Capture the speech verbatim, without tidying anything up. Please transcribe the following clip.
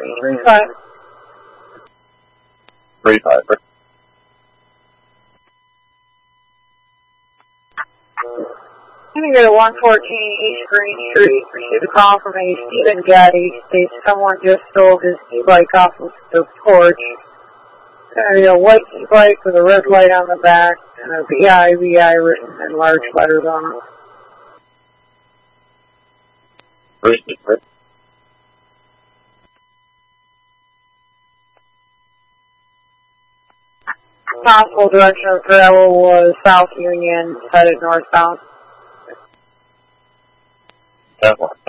three five. Three five. I'm going to go to one fourteen East Green Street. Received a call from a Stephen Gaddy. States someone just stole his e-bike off of the porch. It's going to be a white e-bike with a red light on the back and a V I V I written in large letters on it. Received. Possible direction of travel was South Union, headed northbound. That one.